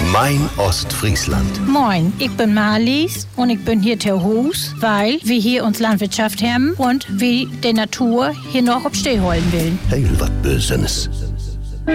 Mein Ostfriesland. Moin, ich bin Marlies und ich bin hier ter Hus, weil wir hier uns Landwirtschaft haben und wir die Natur hier noch auf Steh holen will. Heel wat Bösenes.